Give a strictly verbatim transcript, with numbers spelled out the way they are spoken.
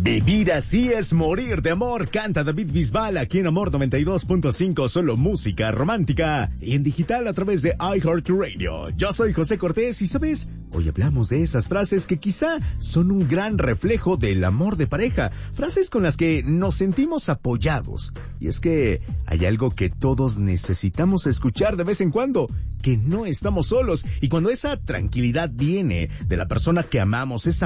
Vivir así es morir de amor, canta David Bisbal aquí en Amor noventa y dos punto cinco, solo música romántica y en digital a través de iHeartRadio. Yo soy José Cortés y, ¿sabes? Hoy hablamos de esas frases que quizá son un gran reflejo del amor de pareja, frases con las que nos sentimos apoyados. Y es que hay algo que todos necesitamos escuchar de vez en cuando, que no estamos solos, y cuando esa tranquilidad viene de la persona que amamos, esa